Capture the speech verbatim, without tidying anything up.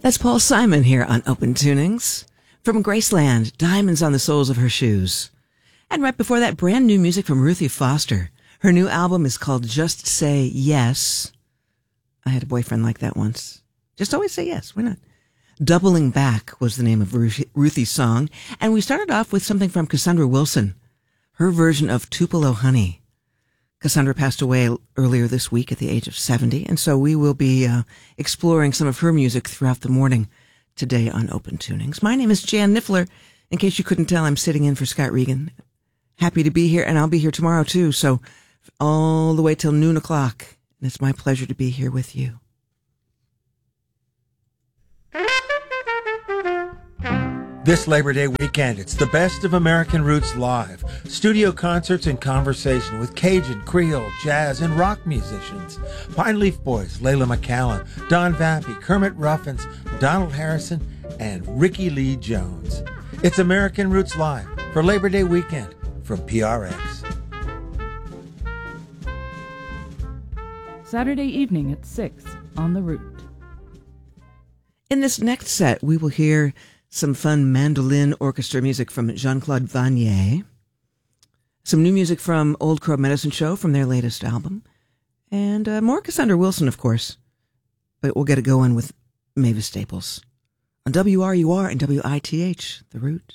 That's Paul Simon here on Open Tunings. From Graceland, Diamonds on the Soles of Her Shoes. And right before that, brand new music from Ruthie Foster. Her new album is called Just Say Yes. I had a boyfriend like that once. Just always say yes. Why not? Doubling Back was the name of Ruthie's song. And we started off with something from Cassandra Wilson. Her version of Tupelo Honey. Cassandra passed away earlier this week at the age of seventy, and so we will be uh, exploring some of her music throughout the morning today on Open Tunings. My name is Jan Niffler. In case you couldn't tell, I'm sitting in for Scott Regan. Happy to be here, and I'll be here tomorrow too, so all the way till noon o'clock. And it's my pleasure to be here with you. This Labor Day weekend, it's the best of American Roots Live. Studio concerts and conversation with Cajun, Creole, jazz, and rock musicians. Pine Leaf Boys, Layla McCallum, Don Vappy, Kermit Ruffins, Donald Harrison, and Ricky Lee Jones. It's American Roots Live for Labor Day weekend from P R X. Saturday evening at six on The Root. In this next set, we will hear some fun mandolin orchestra music from Jean-Claude Vannier, some new music from Old Crow Medicine Show from their latest album, and uh, more Cassandra Wilson, of course. But we'll get it going with Mavis Staples on W R U R and W I T H, The Root.